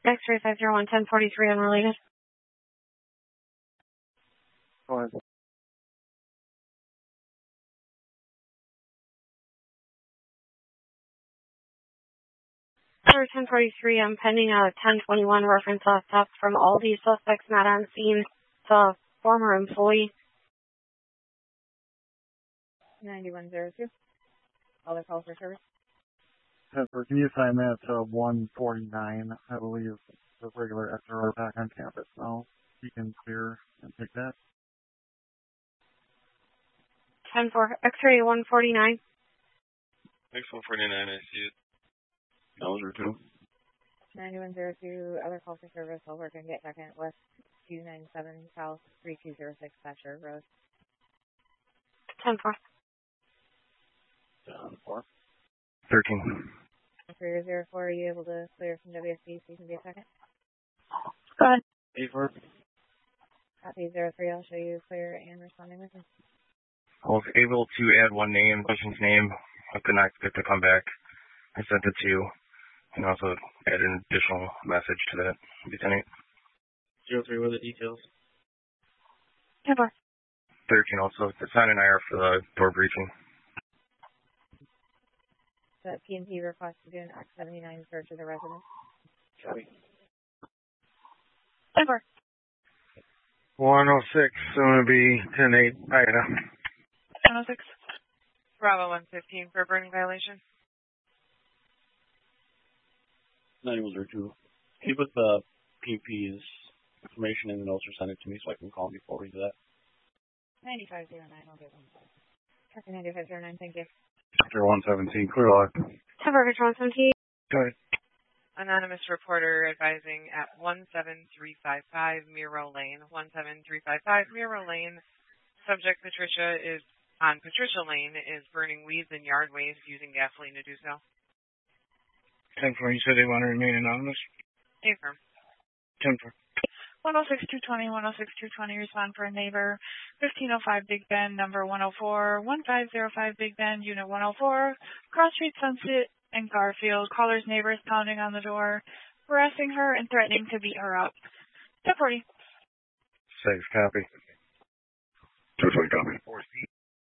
X-ray 501 1043 unrelated. Go ahead. For 1043, I'm pending a 1021 reference laptop from all these suspects not on scene to former employee. 9102. Other call for service. Can you assign that to 149? I believe the regular SRO back on campus now. You can clear and take that. 10-4, X-ray 149. X149, I see it. Those 2. 9102. Other call for service. I'll work and get second west 297 south 3206 Thatcher Road. 10-4. 4. 13. 304, are you able to clear from WSB so you can be a second? Go ahead. 8-4. Copy 03, I'll show you clear and responding with him. I was able to add one name, patient's name. I could not get to come back. I sent it to you, and also add an additional message to that, Lieutenant. 03, what are the details? 10-4. 13 also. It's not an IR for the door breaching. That P&P request to do an X79 search of the residence. Copy. 10-4. 106, soon to be 10-8, Ida. 106. Bravo 115 for a burning violation. 9102. Can you put the PP's information in the notes or send it to me so I can call him before we do that? 9509, I'll get one. Traffic 9509, thank you. Victor 117, clear lock. 10-4, Victor 117. Go ahead. Anonymous reporter advising at 17355 Miro Lane. 17355 Miro Lane. Subject Patricia is on Patricia Lane is burning weeds in yard waste using gasoline to do so. 10-4, you said they want to remain anonymous? Affirm. 10-4. 106-220, 106-220, respond for a neighbor. 1505 Big Bend, number 104, 1505 Big Bend, unit 104, Cross Street, Sunset, and Garfield. Caller's neighbor is pounding on the door, harassing her and threatening to beat her up. 1040. 6, copy. 220, copy. 4C.